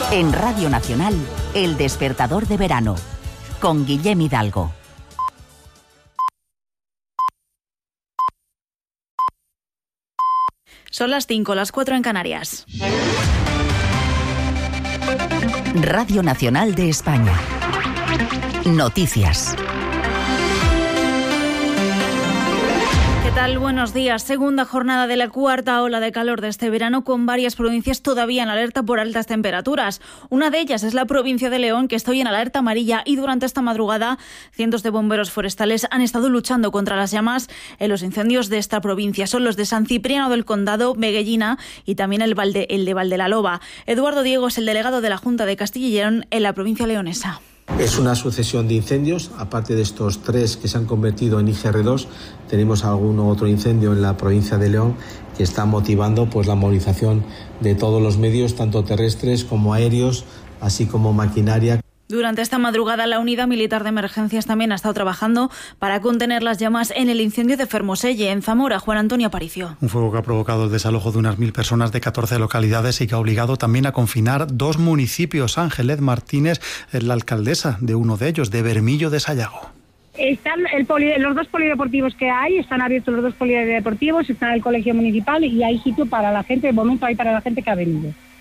En Radio Nacional, El Despertador de Verano, con Guillem Hidalgo. Son las 5, las 4 en Canarias. Radio Nacional de España. Noticias. ¿Qué tal? Buenos días. Segunda jornada de la cuarta ola de calor de este verano, con varias provincias todavía en alerta por altas temperaturas. Una de ellas es la provincia de León, que está hoy en alerta amarilla, y durante esta madrugada cientos de bomberos forestales han estado luchando contra las llamas en los incendios de esta provincia. Son los de San Cipriano del Condado, Veguellina y también el de Valdelaloba. Eduardo Diego es el delegado de la Junta de Castilla y León en la provincia leonesa. Es una sucesión de incendios, aparte de estos 3 que se han convertido en IGR2, tenemos algún otro incendio en la provincia de León que está motivando la movilización de todos los medios, tanto terrestres como aéreos, así como maquinaria. Durante esta madrugada, la Unidad Militar de Emergencias también ha estado trabajando para contener las llamas en el incendio de Fermoselle, en Zamora. Juan Antonio Aparicio. Un fuego que ha provocado el desalojo de unas 1.000 personas de 14 localidades y que ha obligado también a confinar 2 municipios. Ángeles Martínez es la alcaldesa de uno de ellos, de Bermillo de Sayago. Están los 2 polideportivos que hay, están abiertos los 2 polideportivos, está el colegio municipal y hay sitio para la gente, de momento hay para la gente que ha venido.